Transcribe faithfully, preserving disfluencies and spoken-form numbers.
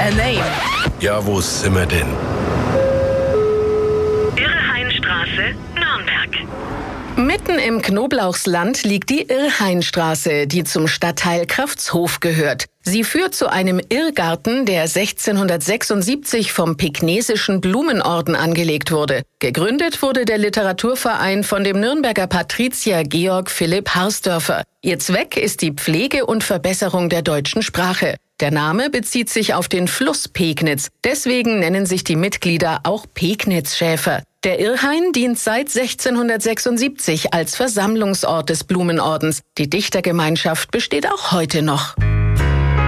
a name. Ja, wo sind wir denn? Irrhainstraße, Nürnberg. Mitten im Knoblauchsland liegt die Irrhainstraße, die zum Stadtteil Kraftshof gehört. Sie führt zu einem Irrgarten, der sechzehnhundertsechsundsiebzig vom Pegnesischen Blumenorden angelegt wurde. Gegründet wurde der Literaturverein von dem Nürnberger Patrizier Georg Philipp Harsdörfer. Ihr Zweck ist die Pflege und Verbesserung der deutschen Sprache. Der Name bezieht sich auf den Fluss Pegnitz. Deswegen nennen sich die Mitglieder auch Pegnitzschäfer. Der Irrhain dient seit sechzehnhundertsechsundsiebzig als Versammlungsort des Blumenordens. Die Dichtergemeinschaft besteht auch heute noch.